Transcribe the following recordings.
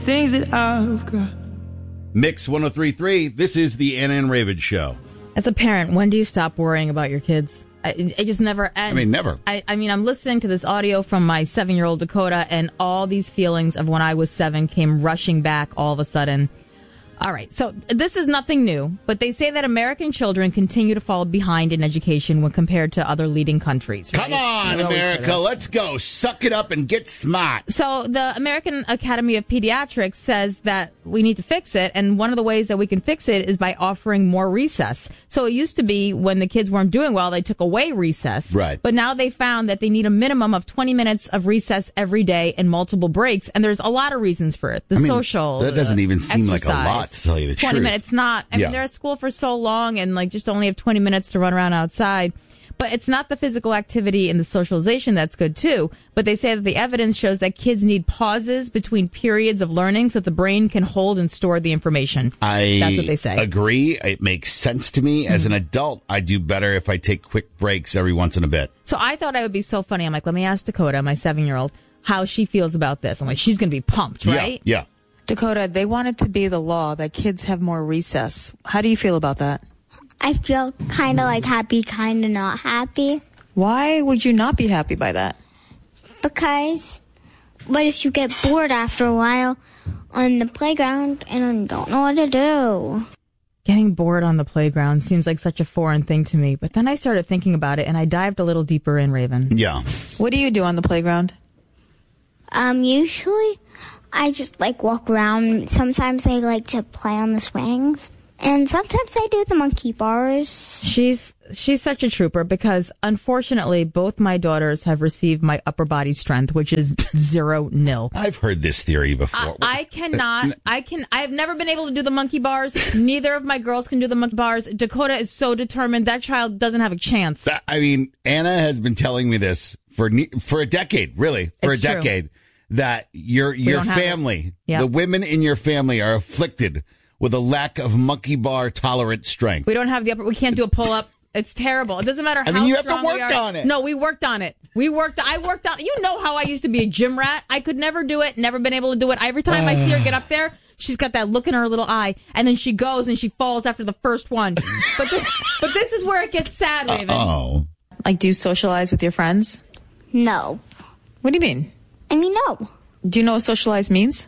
Things that I've got. Mix 103.3. This is the Anna and Raven Show. As a parent, when do you stop worrying about your kids? It just never ends. I mean, never. I mean, I'm listening to this audio from my 7-year-old Dakota, and all these feelings of when I was 7 came rushing back all of a sudden. All right, so this is nothing new, but they say that American children continue to fall behind in education when compared to other leading countries. Right? Come on, America, let's go. Suck it up and get smart. So the American Academy of Pediatrics says that we need to fix it, and one of the ways that we can fix it is by offering more recess. So it used to be when the kids weren't doing well, they took away recess. Right. But now they found that they need a minimum of 20 minutes of recess every day and multiple breaks, and there's a lot of reasons for it. Social, that doesn't even seem exercise. like a lot, to tell you the 20 truth. minutes, not. I mean, they're at school for so long and just only have 20 minutes to run around outside. But it's not the physical activity and the socialization that's good, too. But they say that the evidence shows that kids need pauses between periods of learning so that the brain can hold and store the information. That's what they say. I agree. It makes sense to me. As an adult, I do better if I take quick breaks every once in a bit. So I thought it would be so funny. I'm like, let me ask Dakota, my 7-year-old, how she feels about this. I'm like, she's going to be pumped, right? Yeah. Dakota, they want it to be the law that kids have more recess. How do you feel about that? I feel kind of like happy, kind of not happy. Why would you not be happy by that? Because what if you get bored after a while on the playground and don't know what to do? Getting bored on the playground seems like such a foreign thing to me. But then I started thinking about it, and I dived a little deeper in, Raven. Yeah. What do you do on the playground? Usually I just walk around. Sometimes I like to play on the swings. And sometimes I do the monkey bars. She's such a trooper because, unfortunately, both my daughters have received my upper body strength, which is 0-0. I've heard this theory before. I have never been able to do the monkey bars. Neither of my girls can do the monkey bars. Dakota is so determined. That child doesn't have a chance. I mean, Anna has been telling me this for a decade, really, for It's a decade, that your family, the women in your family are afflicted with a lack of monkey bar tolerant strength. We don't have we can't do a pull up. It's terrible. It doesn't matter how you have strong to work we are. on it. No, we worked on it. I worked on it. You know how I used to be a gym rat. I could never do it, never been able to do it. Every time I see her get up there, she's got that look in her little eye, and then she goes and she falls after the first one. But this is where it gets sad, Raven. Oh. Do you socialize with your friends? No. What do you mean? I mean, no. Do you know what socialize means?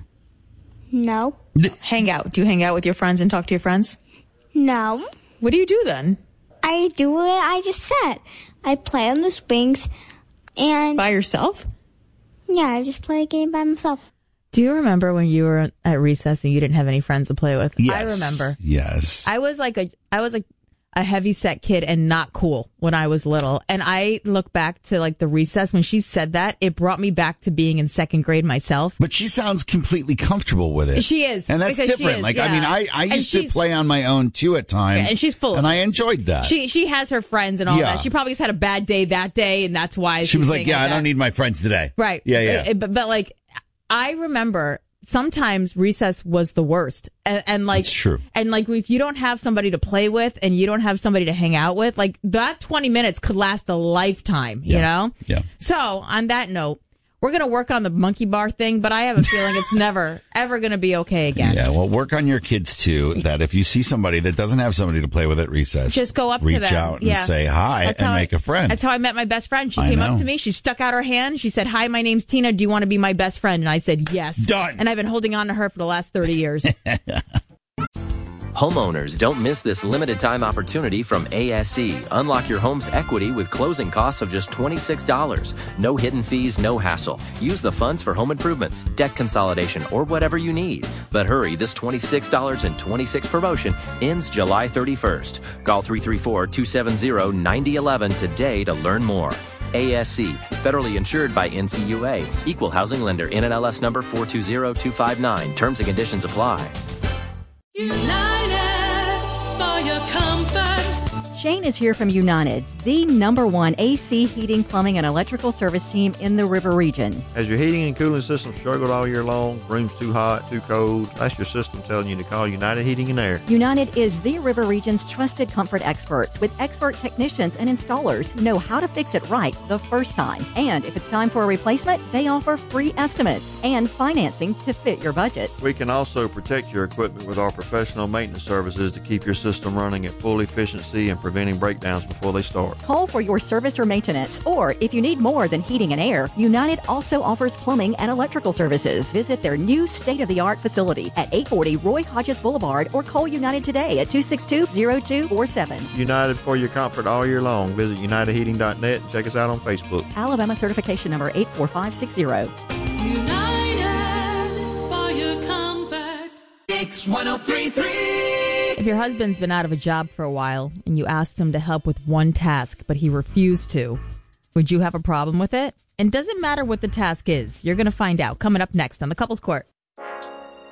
No. Hang out. Do you hang out with your friends and talk to your friends? No. What do you do then? I do what I just said. I play on the swings and... By yourself? Yeah, I just play a game by myself. Do you remember when you were at recess and you didn't have any friends to play with? Yes. I remember. Yes. I was like a heavy-set kid and not cool when I was little. And I look back to the recess when she said that, it brought me back to being in 2nd grade myself. But she sounds completely comfortable with it. She is. And that's different. I used to play on my own too at times. Yeah, and she's full. And I enjoyed that. She has her friends and all that. She probably just had a bad day that day, and that's why she was like, I don't need my friends today. Right. Yeah. But I remember sometimes recess was the worst. And That's true. And if you don't have somebody to play with and you don't have somebody to hang out with, that 20 minutes could last a lifetime, you know? Yeah. So on that note, we're going to work on the monkey bar thing, but I have a feeling it's never, ever going to be okay again. Yeah, well, work on your kids, too, that if you see somebody that doesn't have somebody to play with at recess, just go up to them. Reach out and say hi and make a friend. That's how I met my best friend. She came up to me. She stuck out her hand. She said, "Hi, my name's Tina. Do you want to be my best friend?" And I said, yes. Done. And I've been holding on to her for the last 30 years. Homeowners, don't miss this limited time opportunity from ASE. Unlock your home's equity with closing costs of just $26. No hidden fees, no hassle. Use the funds for home improvements, debt consolidation, or whatever you need. But hurry, this $26.26 promotion ends July 31st. Call 334-270-9011 today to learn more. ASC, federally insured by NCUA. Equal housing lender. NMLS number 420259. Terms and conditions apply. United for your comfort. Jane is here from United, the #1 AC heating, plumbing, and electrical service team in the River Region. Has your heating and cooling system struggled all year long? Room's too hot, too cold? That's your system telling you to call United Heating and Air. United is the River Region's trusted comfort experts with expert technicians and installers who know how to fix it right the first time. And if it's time for a replacement, they offer free estimates and financing to fit your budget. We can also protect your equipment with our professional maintenance services to keep your system running at full efficiency and preventing breakdowns before they start. Call for your service or maintenance, or if you need more than heating and air, United also offers plumbing and electrical services. Visit their new state-of-the-art facility at 840 Roy Hodges Boulevard or call United today at 262-0247. United for your comfort all year long. Visit UnitedHeating.net and check us out on Facebook. Alabama certification number 84560. United for your comfort. Mix 103.3. If your husband's been out of a job for a while and you asked him to help with one task, but he refused to, would you have a problem with it? And doesn't matter what the task is. You're going to find out coming up next on the Couples Court.